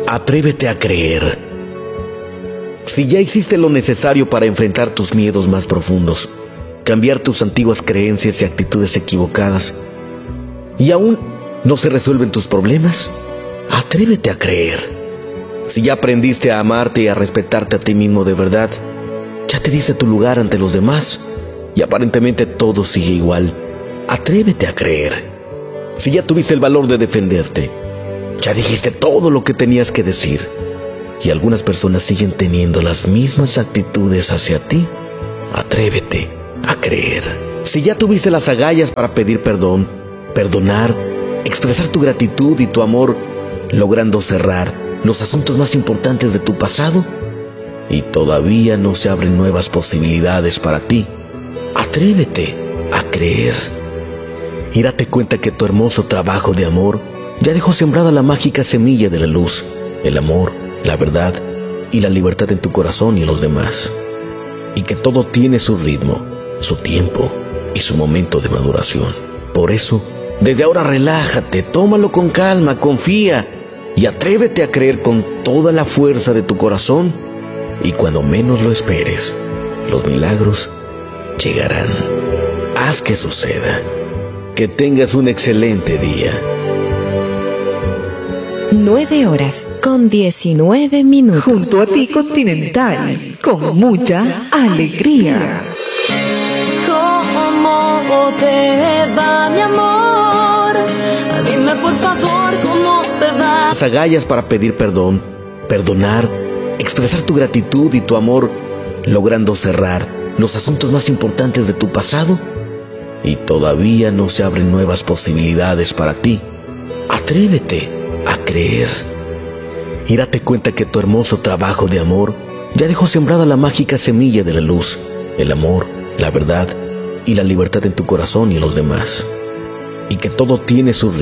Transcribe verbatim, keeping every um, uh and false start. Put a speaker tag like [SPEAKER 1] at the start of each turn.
[SPEAKER 1] Atrévete a creer. Si ya hiciste lo necesario para enfrentar tus miedos más profundos, cambiar tus antiguas creencias y actitudes equivocadas, y aún no se resuelven tus problemas, atrévete a creer. Si ya aprendiste a amarte y a respetarte a ti mismo de verdad, ya te diste tu lugar ante los demás y aparentemente todo sigue igual, atrévete a creer. Si ya tuviste el valor de defenderte, ya dijiste todo lo que tenías que decir, y algunas personas siguen teniendo las mismas actitudes hacia ti, atrévete a creer. Si ya tuviste las agallas para pedir perdón, perdonar, expresar tu gratitud y tu amor, logrando cerrar los asuntos más importantes de tu pasado, y todavía no se abren nuevas posibilidades para ti, atrévete a creer. Y date cuenta que tu hermoso trabajo de amor ya dejó sembrada la mágica semilla de la luz, el amor, la verdad y la libertad en tu corazón y en los demás. Y que todo tiene su ritmo, su tiempo y su momento de maduración. Por eso, desde ahora relájate, tómalo con calma, confía y atrévete a creer con toda la fuerza de tu corazón. Y cuando menos lo esperes, los milagros llegarán. Haz que suceda. Que tengas un excelente día.
[SPEAKER 2] nueve horas con diecinueve minutos.
[SPEAKER 3] Junto a ti, Continental, con mucha alegría.
[SPEAKER 4] ¿Cómo te va, mi amor? Dime por favor cómo te va.
[SPEAKER 1] Las agallas para pedir perdón, perdonar, expresar tu gratitud y tu amor, logrando cerrar los asuntos más importantes de tu pasado, y todavía no se abren nuevas posibilidades para ti, atrévete a creer. Y date cuenta que tu hermoso trabajo de amor ya dejó sembrada la mágica semilla de la luz, el amor, la verdad y la libertad en tu corazón y en los demás. Y que todo tiene su